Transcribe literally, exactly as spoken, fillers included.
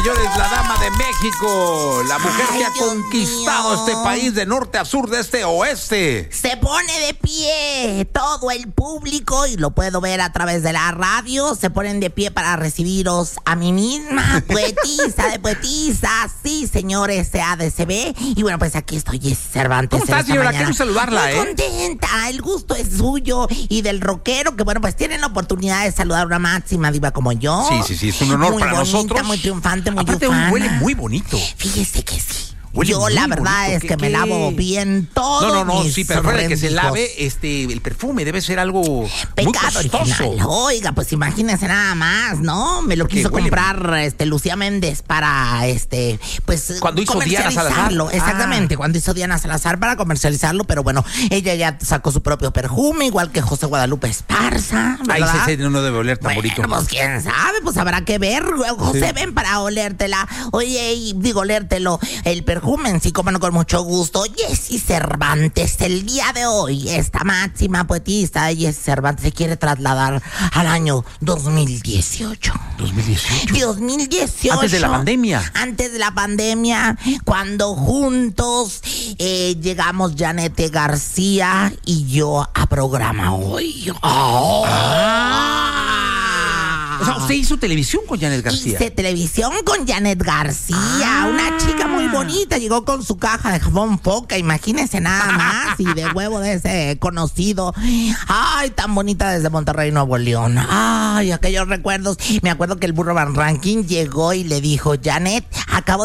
mayores, la dama de México, la mujer Ay, que ha Dios conquistado mío. este país de norte a sur, de este a oeste. Se pone de pie todo el público y lo puedo ver a través de la radio. Se ponen de pie para recibiros a mí misma, poetisa de poetisa. Sí, señores, C A D C B. Y bueno, pues aquí estoy, Jessy Cervantes. ¿Cómo estás, señora? Quiero saludarla, Muy ¿eh? contenta, el gusto es suyo. Y del rockero, que bueno, pues tienen la oportunidad de saludar a una máxima diva como yo. Sí, sí, sí, es un honor muy para bonita, nosotros. Muy triunfante, muy Aparte, ufana. huele muy bonito. Fíjese que sí. Huele Yo muy la verdad bonito. es ¿Qué- que me qué? lavo bien todo. No, no, no, mis sí, pero recuerde que se rendijos. lave este, el perfume, debe ser algo muy Pecado costoso. original. Oiga, pues imagínense nada más, ¿no? Me lo Porque quiso huele comprar este Lucía Méndez para este pues Cuando hizo Diana Salazar. comercializarlo. Exactamente, Ah. cuando hizo Diana Salazar para comercializarlo, pero bueno, ella ya sacó su propio perfume, igual que José Guadalupe Esparza, Ay, ¿verdad? ese no debe oler tan Bueno, bonito. pues quién sabe, pues habrá que ver. José, Sí. ven para olértela. Oye, y digo, olértelo. El perfume en sí, como no, con mucho gusto. Jessy Cervantes, el día de hoy, esta máxima poetista de Jessy Cervantes se quiere trasladar al año dos mil dieciocho. dos mil dieciocho. dos mil dieciocho. Antes de la pandemia. Antes de la pandemia, cuando juntos eh, llegamos Janete García y yo a programa hoy. ¡Oh! O sea, usted hizo televisión con Janet García. Hice televisión con Janet García, ah. Una chica muy bonita, llegó con su caja de jabón Foca, imagínense nada más, y de huevo de ese conocido. Ay, tan bonita desde Monterrey, Nuevo León. Ay, aquellos recuerdos. Me acuerdo que el burro Van Ranking llegó y le dijo, Janet, acabo